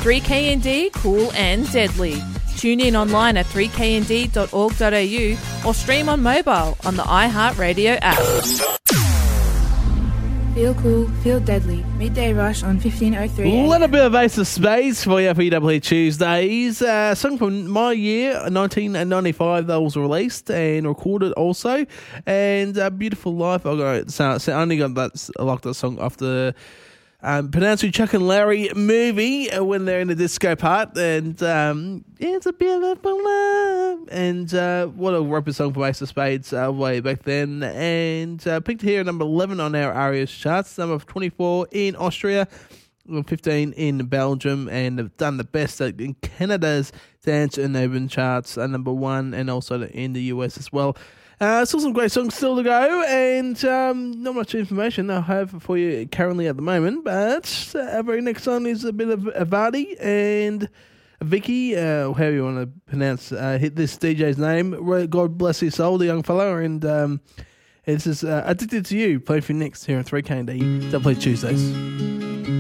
3KND, cool and deadly. Tune in online at 3knd.org.au or stream on mobile on the iHeartRadio app. Feel cool, feel deadly. Midday Rush on 1503. A little bit of Ace of Spades for you for EW Tuesdays. Song from my year, 1995, that was released and recorded also. And Beautiful Life. I only got that, I like that song after pronounced Chuck and Larry movie when they're in the disco part, and it's a beautiful love, and what a rapper song from Ace of Spades way back then, and picked here at number 11 on our Arias charts, number 24 in Austria, 15 in Belgium, and have done the best in Canada's Dance and Urban charts, number 1, and also in the US as well. Still some great songs still to go, and not much information I have for you currently at the moment, but our very next song is a bit of Avadi and Vicky, however you want to pronounce hit this DJ's name. God bless his soul, the young fellow, and this is Addicted to You, played for you next here on 3KND, Double Tuesdays.